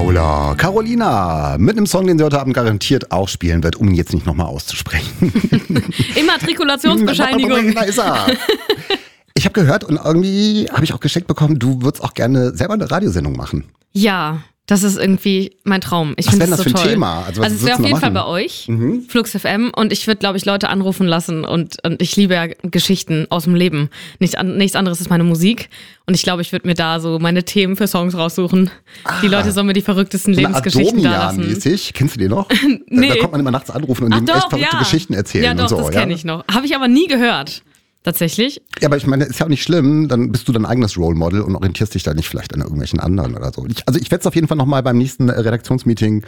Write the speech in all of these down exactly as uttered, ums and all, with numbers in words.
Paula Carolina mit einem Song, den sie heute Abend garantiert auch spielen wird, um ihn jetzt nicht nochmal auszusprechen. Immatrikulationsbescheinigung. Da ist er. Ich habe gehört und irgendwie habe ich auch geschenkt bekommen, du würdest auch gerne selber eine Radiosendung machen. Ja, das ist irgendwie mein Traum. Ich was wäre das das so für ein toll. Thema? Also, was also es wäre auf jeden machen? Fall bei euch, mhm. Flux F M, und ich würde, glaube ich, Leute anrufen lassen und, und ich liebe ja Geschichten aus dem Leben. Nicht, nichts anderes ist meine Musik und ich glaube, ich würde mir da so meine Themen für Songs raussuchen. Ah, die Leute sollen mir die verrücktesten so Lebensgeschichten da lassen. Mäßig. Kennst du die noch? Nee. Da kommt man immer nachts anrufen und Ach ihm doch, echt verrückte ja. Geschichten erzählen ja, doch, und so. Das kenne ja? ich noch. Habe ich aber nie gehört. Tatsächlich? Ja, aber ich meine, ist ja auch nicht schlimm, dann bist du dein eigenes Role Model und orientierst dich da nicht vielleicht an irgendwelchen anderen oder so. Ich, also ich werde es auf jeden Fall nochmal beim nächsten Redaktionsmeeting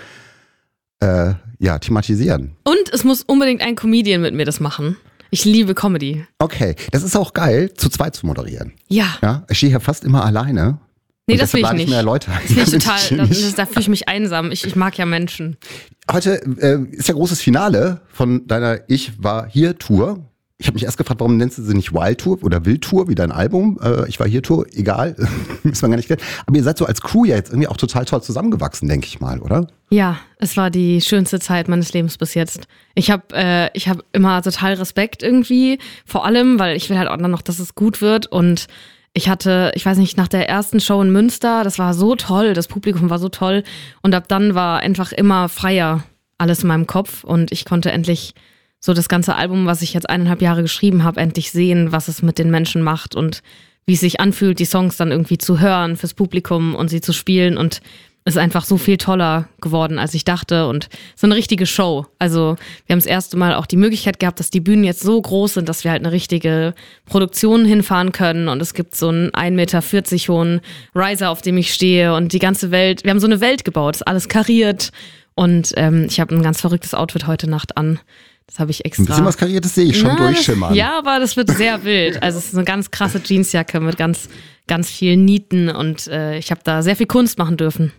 äh, ja, thematisieren. Und es muss unbedingt ein Comedian mit mir das machen. Ich liebe Comedy. Okay, das ist auch geil, zu zweit zu moderieren. Ja. Ja, ich stehe hier fast immer alleine. Nee, das will ich nicht. Mehr Leute das finde ich total, das, da fühle ich mich einsam. Ich, ich mag ja Menschen. Heute äh, ist ja großes Finale von deiner Ich war hier Tour. Ich habe mich erst gefragt, warum nennst du sie nicht Wild Tour oder Wild Tour wie dein Album? Äh, ich war hier Tour, egal, müssen wir gar nicht kennen. Aber ihr seid so als Crew ja jetzt irgendwie auch total toll zusammengewachsen, denke ich mal, oder? Ja, es war die schönste Zeit meines Lebens bis jetzt. Ich habe äh, ich hab immer total Respekt irgendwie, vor allem, weil ich will halt auch noch, dass es gut wird. Und ich hatte, ich weiß nicht, nach der ersten Show in Münster, das war so toll, das Publikum war so toll. Und ab dann war einfach immer freier alles in meinem Kopf und ich konnte endlich so das ganze Album, was ich jetzt eineinhalb Jahre geschrieben habe, endlich sehen, was es mit den Menschen macht und wie es sich anfühlt, die Songs dann irgendwie zu hören fürs Publikum und sie zu spielen. Und es ist einfach so viel toller geworden, als ich dachte. Und so eine richtige Show. Also wir haben das erste Mal auch die Möglichkeit gehabt, dass die Bühnen jetzt so groß sind, dass wir halt eine richtige Produktion hinfahren können. Und es gibt so einen ein Meter vierzig hohen Riser, auf dem ich stehe. Und die ganze Welt, wir haben so eine Welt gebaut, ist alles kariert. Und ähm, ich habe ein ganz verrücktes Outfit heute Nacht an. Das habe ich extra. Ein bisschen was Kariertes sehe ich schon Na, durchschimmern. Ja, aber das wird sehr wild. Also es ist eine ganz krasse Jeansjacke mit ganz, ganz vielen Nieten und äh, ich habe da sehr viel Kunst machen dürfen.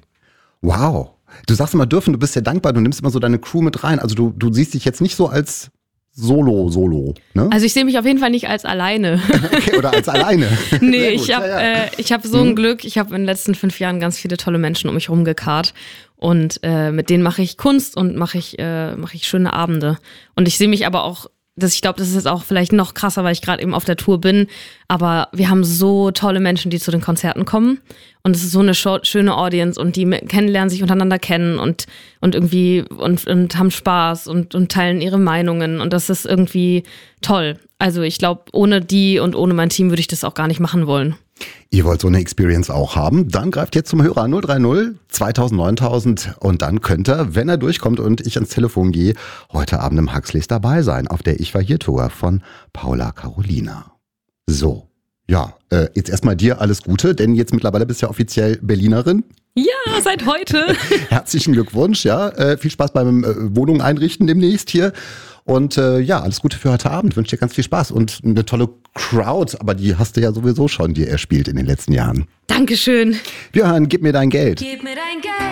Wow. Du sagst immer dürfen, du bist ja dankbar, du nimmst immer so deine Crew mit rein. Also du, du siehst dich jetzt nicht so als Solo-Solo, ne? Also ich sehe mich auf jeden Fall nicht als alleine. Okay, oder als alleine. Nee, ich habe ja, ja. äh, ich hab so ein Glück. Ich habe in den letzten fünf Jahren ganz viele tolle Menschen um mich rumgekarrt. Und äh, mit denen mache ich Kunst und mache ich, äh, mach ich schöne Abende. Und ich sehe mich aber auch, dass ich glaube, das ist jetzt auch vielleicht noch krasser, weil ich gerade eben auf der Tour bin. Aber wir haben so tolle Menschen, die zu den Konzerten kommen. Und es ist so eine scho- schöne Audience und die kennenlernen sich untereinander kennen und, und irgendwie und, und haben Spaß und, und teilen ihre Meinungen. Und das ist irgendwie toll. Also ich glaube, ohne die und ohne mein Team würde ich das auch gar nicht machen wollen. Ihr wollt so eine Experience auch haben? Dann greift jetzt zum Hörer null drei null zweitausend neuntausend und dann könnt ihr, wenn er durchkommt und ich ans Telefon gehe, heute Abend im Huxleys dabei sein auf der Ich war hier Tour von Paula Carolina. So, ja, äh, jetzt erstmal dir alles Gute, denn jetzt mittlerweile bist du ja offiziell Berlinerin. Ja, seit heute. Herzlichen Glückwunsch, ja. Äh, viel Spaß beim äh, Wohnung einrichten demnächst hier. Und äh, ja, alles Gute für heute Abend. Wünsche dir ganz viel Spaß und eine tolle Crowd. Aber die hast du ja sowieso schon dir erspielt in den letzten Jahren. Dankeschön. Wir hören Gib mir dein Geld. Gib mir dein Geld.